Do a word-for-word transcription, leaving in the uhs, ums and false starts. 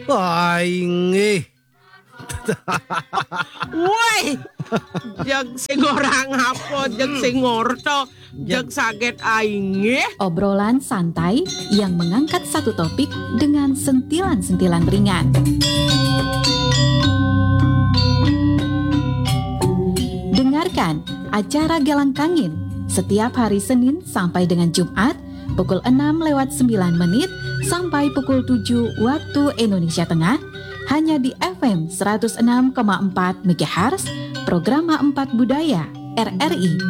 Aing eh. Woi, jag sing ora ngapot, jag sing ngorto, jag saget aing eh. Obrolan santai yang mengangkat satu topik dengan sentilan-sentilan ringan. Dengarkan acara Galang Kangin setiap hari Senin sampai dengan Jumat pukul enam lewat sembilan menit sampai pukul tujuh waktu Indonesia Tengah hanya di F M seratus enam koma empat MHz Programa empat Budaya R R I